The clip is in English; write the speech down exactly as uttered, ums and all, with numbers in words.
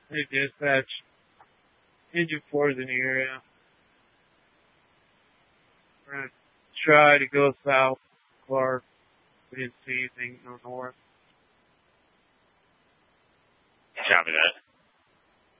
They dispatch. Engine four is in the area. We're going to try to go south, Clark. We didn't see anything no north. Copy that.